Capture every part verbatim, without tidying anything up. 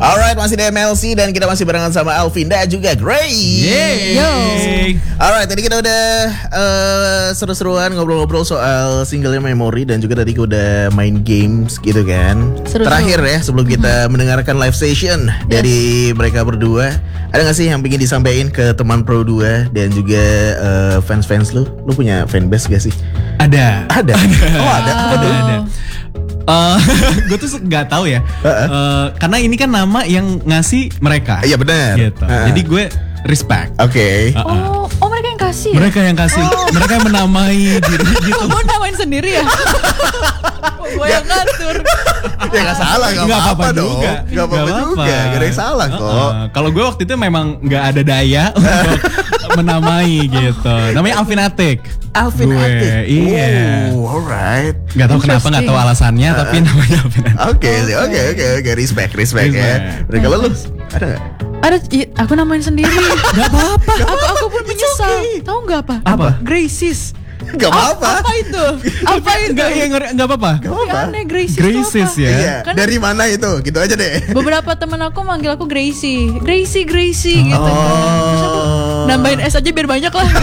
Alright, masih di M L C dan kita masih barengan sama Alvin dan juga Grace. Yeay. Yo. Alright, tadi kita udah uh, seru-seruan ngobrol-ngobrol soal singlenya Memory dan juga tadi kita udah main games gitu kan. Seru-seru. Terakhir ya sebelum kita mendengarkan live session Yes. dari mereka berdua, ada gak sih yang ingin disampaikan ke teman Pro dua dan juga uh, fans-fans lu? Lu punya fanbase gak sih? Ada. Ada. Oh ada. Apa Ada, tuh? ada. Uh, gue tuh nggak tahu ya, Uh-uh. uh, karena ini kan nama yang ngasih mereka. Iya benar. Gitu. Uh-uh. Jadi gue respect. Oke. Uh-uh. Oh, oh mereka yang kasih. ya? Mereka yang kasih, mereka yang menamai diri gitu. Kok gue namain sendiri ya? Kok gue yang ngatur? Ya gak salah, gak Nggak apa-apa dong. juga. Gak apa-apa Nggak juga, gak ada yang salah kok. Uh-uh. Kalau gue waktu itu memang nggak ada daya untuk menamai gitu. Namanya Alvin Atik. Alvin Gue, Atik. iya. Oh, alright. Gak tahu kenapa, nggak tahu alasannya, tapi namanya Alvin Atik. Oke, sih, oke, oke, oke, respect, respect ya. Respect. Dan kalau lu ada nggak? Ada, i- aku namain sendiri. Gak apa-apa. Aku aku pun menyesal. Tahu nggak apa? Apa? Graces. Gak apa-apa. Apa itu? Apa itu? Enggak, ya nggak apa-apa. Gak Yang apa-apa. aneh Graces. Graces itu apa? ya. Iya. Kan- Dari mana itu? Gitu aja deh. Beberapa teman aku manggil aku Gracie, Gracie, Gracie gitu. Terus aku Oh. nambahin S aja biar banyak lah.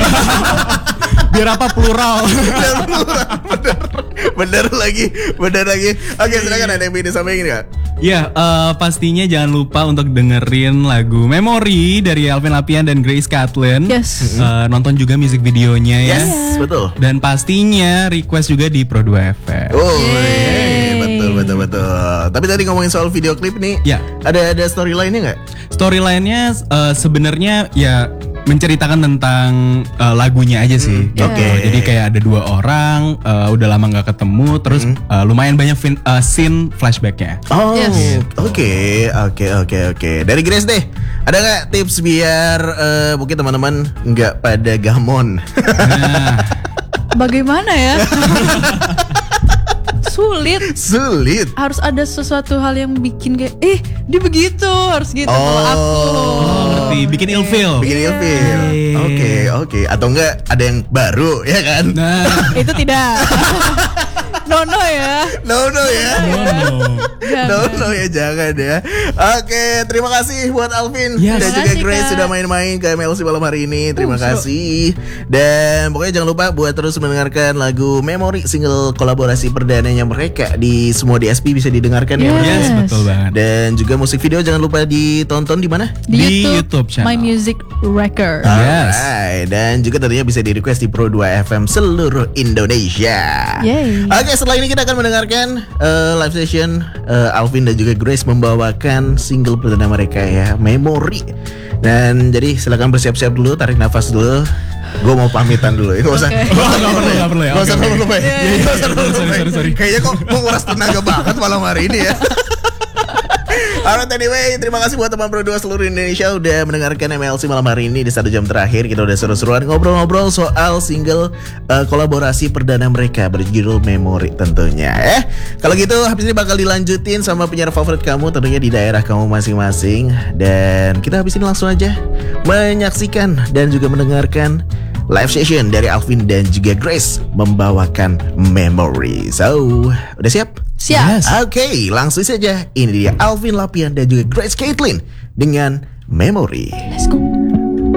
Biar apa plural? Bener, bener, bener lagi, bener lagi. Oke, silakan ada yang ingin disampaikan nggak? Ya, eh, pastinya jangan lupa untuk dengerin lagu Memory dari Alvin Lapian dan Grace Katlin. Yes. Eh, nonton juga music videonya ya. Yes, betul. Dan pastinya request juga di Pro dua F M. Oh, Yeay. betul, betul, betul. Tapi tadi ngomongin soal video klip nih, Ya. ada ada storyline-nya nggak? Storyline-nya eh, sebenarnya ya menceritakan tentang eh, lagunya aja sih. Hmm, gitu. oke. Jadi kayak ada dua orang, eh, udah lama nggak ketemu, terus eh, lumayan banyak fin- eh, scene flashbacknya. Oh, Yes. oke, oke, oke, oke. Dari Grace deh, ada nggak tips biar eh, mungkin teman-teman nggak pada gamon? Nah, Bagaimana ya? Sulit. Sulit. Harus ada sesuatu hal yang bikin kayak eh dia begitu harus gitu kalau aku. oh, ngerti, bikin ilfeel. Bikin ilfil. Iya. Oke, oke. Atau enggak ada yang baru, ya kan? Nah, Itu tidak. No no ya. No, no ya. no. No, no ya, jangan ya. Oke, terima kasih buat Alvin Yes. dan Terima juga kasih, Grace Kak. sudah main-main ke M L C malam hari ini. Terima Uh, seru. kasih. Dan pokoknya jangan lupa buat terus mendengarkan lagu Memory, single kolaborasi perdananya mereka di semua D S P bisa didengarkan ya. Yes. Yes, betul banget. Dan juga musik video jangan lupa ditonton di mana? Di, Di YouTube, YouTube channel. My Music Record. Yes. Alright. Dan juga tentunya bisa di request di Pro dua F M seluruh Indonesia. Yay. Oke, setelah ini kita akan mendengarkan uh, live session uh, Alvin dan juga Grace membawakan single perdana mereka ya, Memory. Dan jadi silakan bersiap-siap dulu, tarik nafas dulu. Gue mau pamitan dulu ya, gak usah. Oke. Gak usah, Nggak perlu, nggak perlu ya. Gak usah Oke, terlalu oke. lebay. Iya, iya. Nggak usah terlalu Sorry, lebay. sorry, sorry. Kayaknya kok menguras tenaga banget malam hari ini ya. Alright, anyway, terima kasih buat teman Pro dua seluruh Indonesia udah mendengarkan M L C malam hari ini. Di satu jam terakhir kita udah seru-seruan ngobrol-ngobrol soal single uh, kolaborasi perdana mereka berjudul Memory tentunya. Eh, kalau gitu habis ini bakal dilanjutin sama penyiar favorit kamu tentunya di daerah kamu masing-masing. Dan kita habis ini langsung aja menyaksikan dan juga mendengarkan live session dari Alvin dan juga Grace membawakan Memory. So, udah siap? Siap. Yes. Oke, langsung saja. Ini dia Alvin Lapian dan juga Grace Caitlin dengan Memory. Let's go.